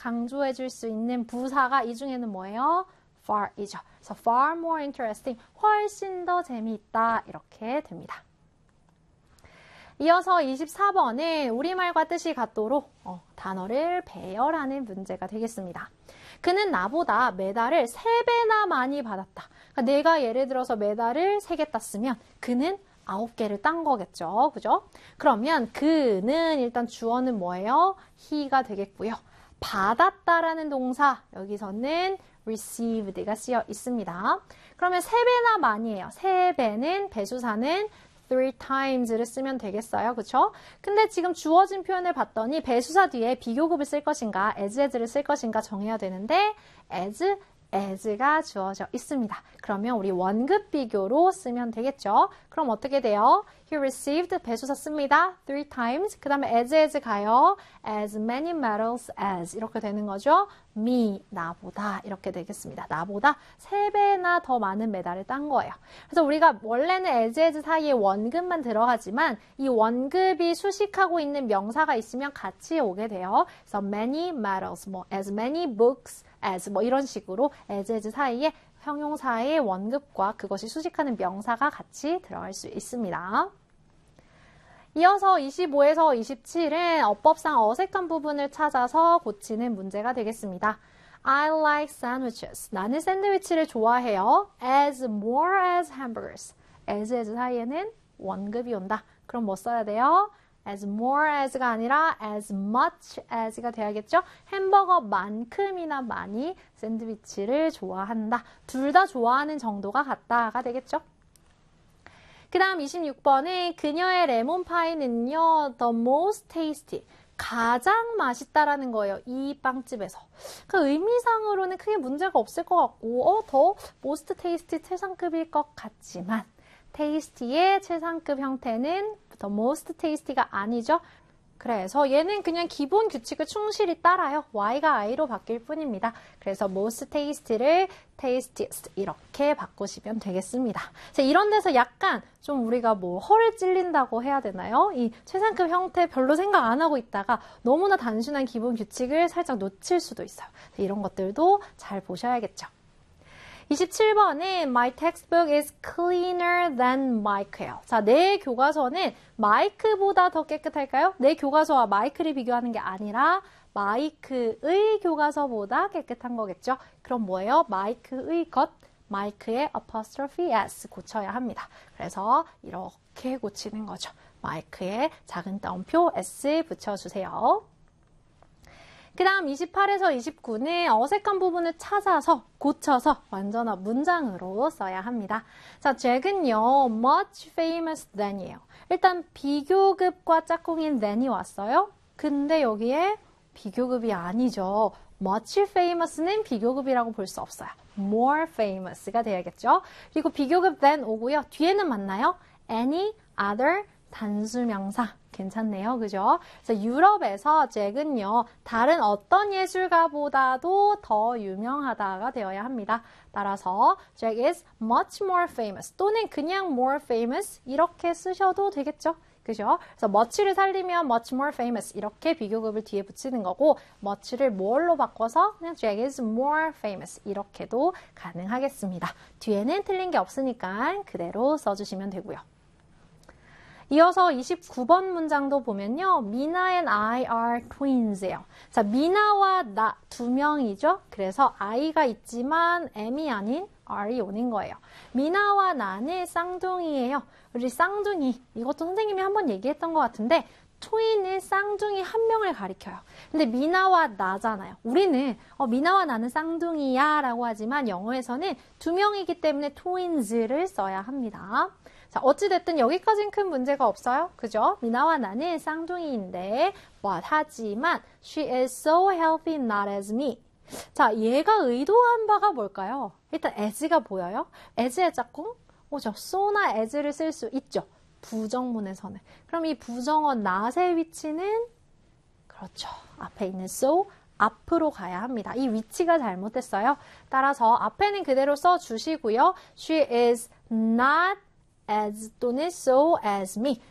강조해 줄 수 있는 부사가 이 중에는 뭐예요? far이죠. 그래서 far more interesting, 훨씬 더 재미있다 이렇게 됩니다. 이어서 24번은 우리말과 뜻이 같도록 단어를 배열하는 문제가 되겠습니다. 그는 나보다 메달을 3배나 많이 받았다. 그러니까 내가 예를 들어서 메달을 3개 땄으면 그는 9개를 딴 거겠죠. 그죠? 그러면 그는 일단 주어는 뭐예요? he가 되겠고요. 받았다라는 동사 여기서는 received가 쓰여 있습니다. 그러면 3배나 많이에요. 3배는 배수사는 3times를 쓰면 되겠어요. 그쵸? 근데 지금 주어진 표현을 봤더니 배수사 뒤에 비교급을 쓸 것인가 as를 쓸 것인가 정해야 되는데 as가 주어져 있습니다. 그러면 우리 원급 비교로 쓰면 되겠죠. 그럼 어떻게 돼요? He received 배수사 씁니다. 3times. 그 다음에 as 가요. As many medals as 이렇게 되는 거죠. me, 나보다 이렇게 되겠습니다. 나보다 3배나 더 많은 메달을 딴 거예요. 그래서 우리가 원래는 as 사이에 원급만 들어가지만 이 원급이 수식하고 있는 명사가 있으면 같이 오게 돼요. 그래서 many medals, as many books as 이런 식으로 as 사이에 형용사의 원급과 그것이 수식하는 명사가 같이 들어갈 수 있습니다. 이어서 25에서 27은 어법상 어색한 부분을 찾아서 고치는 문제가 되겠습니다. I like sandwiches. 나는 샌드위치를 좋아해요. As more as hamburgers. as 사이에는 원급이 온다. 그럼 뭐 써야 돼요? as more as가 아니라 as much as가 돼야겠죠? 햄버거만큼이나 많이 샌드위치를 좋아한다. 둘 다 좋아하는 정도가 같다가 되겠죠? 그 다음 26번에 그녀의 레몬파이는요, the most tasty. 가장 맛있다라는 거예요. 이 빵집에서. 그 의미상으로는 크게 문제가 없을 것 같고, 더 most tasty 최상급일 것 같지만, tasty의 최상급 형태는 the most tasty가 아니죠. 그래서 얘는 그냥 기본 규칙을 충실히 따라요. y가 i로 바뀔 뿐입니다. 그래서 most tasty를 tastiest 이렇게 바꾸시면 되겠습니다. 이런 데서 약간 좀 우리가 허를 찔린다고 해야 되나요? 이 최상급 형태 별로 생각 안 하고 있다가 너무나 단순한 기본 규칙을 살짝 놓칠 수도 있어요. 이런 것들도 잘 보셔야겠죠. 27번은 My textbook is cleaner than Mike예요. 자, 내 교과서는 마이크보다 더 깨끗할까요? 내 교과서와 마이크를 비교하는 게 아니라 마이크의 교과서보다 깨끗한 거겠죠? 그럼 뭐예요? 마이크의 것, 마이크의 apostrophe s 고쳐야 합니다. 그래서 이렇게 고치는 거죠. 마이크에 작은 따옴표 s 붙여주세요. 그 다음 28에서 29는 어색한 부분을 찾아서 고쳐서 완전한 문장으로 써야 합니다. 자, 잭은요, much famous than이에요. 일단 비교급과 짝꿍인 than이 왔어요. 근데 여기에 비교급이 아니죠. much famous는 비교급이라고 볼 수 없어요. more famous가 돼야겠죠. 그리고 비교급 than 오고요. 뒤에는 맞나요? any, other, 단수명사. 괜찮네요. 그죠? 그래서 유럽에서 잭은요, 다른 어떤 예술가보다도 더 유명하다가 되어야 합니다. 따라서 Jack is much more famous 또는 그냥 more famous 이렇게 쓰셔도 되겠죠? 그죠? 그래서 much를 살리면 much more famous 이렇게 비교급을 뒤에 붙이는 거고 much를 more로 바꿔서 그냥 Jack is more famous 이렇게도 가능하겠습니다. 뒤에는 틀린 게 없으니까 그대로 써주시면 되고요. 이어서 29번 문장도 보면요. 미나 and I are twins예요. 자, 미나와 나 두 명이죠. 그래서 I가 있지만 M이 아닌 R이 오는 거예요. 미나와 나는 쌍둥이에요. 우리 쌍둥이, 이것도 선생님이 한번 얘기했던 것 같은데 트윈은 쌍둥이 한 명을 가리켜요. 근데 미나와 나잖아요. 우리는 미나와 나는 쌍둥이야 라고 하지만 영어에서는 두 명이기 때문에 twins를 써야 합니다. 자, 어찌됐든 여기까지는 큰 문제가 없어요. 그죠? 미나와 나는 쌍둥이인데 하지만 she is so healthy not as me. 자, 얘가 의도한 바가 뭘까요? 일단 as가 보여요? as의 짝꿍? 오죠. so나 as를 쓸 수 있죠. 부정문에서는. 그럼 이 부정어 not의 위치는 그렇죠. 앞에 있는 so 앞으로 가야 합니다. 이 위치가 잘못됐어요. 따라서 앞에는 그대로 써주시고요. She is not as 또는 so as me.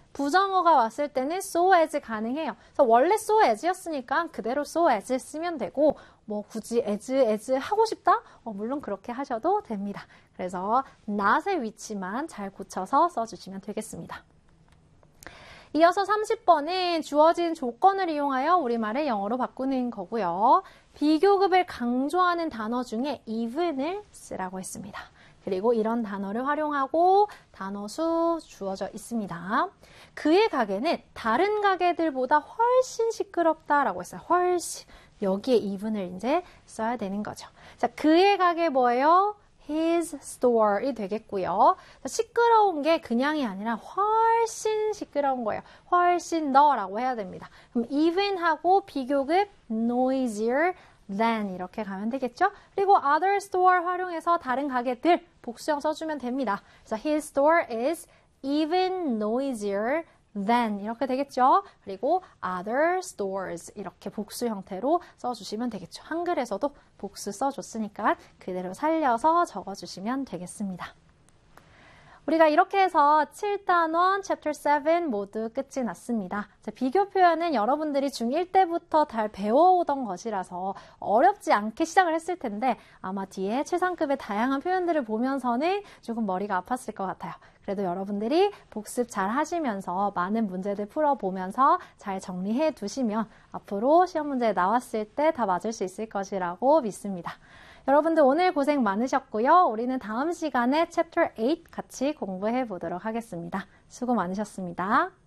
부정어가 왔을 때는 so as 가능해요. 그래서 원래 so as였으니까 그대로 so as 쓰면 되고 뭐 굳이 as 하고 싶다? 물론 그렇게 하셔도 됩니다. 그래서 not의 위치만 잘 고쳐서 써주시면 되겠습니다. 이어서 30번은 주어진 조건을 이용하여 우리말을 영어로 바꾸는 거고요. 비교급을 강조하는 단어 중에 even을 쓰라고 했습니다. 그리고 이런 단어를 활용하고 단어 수 주어져 있습니다. 그의 가게는 다른 가게들보다 훨씬 시끄럽다라고 했어요. 훨씬. 여기에 even을 이제 써야 되는 거죠. 자, 그의 가게 뭐예요? His store이 되겠고요. 시끄러운 게 그냥이 아니라 훨씬 시끄러운 거예요. 훨씬 더라고 해야 됩니다. 그럼 even하고 비교급 noisier than 이렇게 가면 되겠죠? 그리고 other store 활용해서 다른 가게들 복수형 써주면 됩니다. 그래서 his store is even noisier than 이렇게 되겠죠? 그리고 other stores 이렇게 복수 형태로 써주시면 되겠죠. 한글에서도 복수 써줬으니까 그대로 살려서 적어주시면 되겠습니다. 우리가 이렇게 해서 7단원 Chapter 7 모두 끝이 났습니다. 비교 표현은 여러분들이 중1 때부터 잘 배워오던 것이라서 어렵지 않게 시작을 했을 텐데 아마 뒤에 최상급의 다양한 표현들을 보면서는 조금 머리가 아팠을 것 같아요. 그래도 여러분들이 복습 잘 하시면서 많은 문제들 풀어보면서 잘 정리해 두시면 앞으로 시험 문제 나왔을 때 다 맞을 수 있을 것이라고 믿습니다. 여러분들 오늘 고생 많으셨고요. 우리는 다음 시간에 Chapter 8 같이 공부해 보도록 하겠습니다. 수고 많으셨습니다.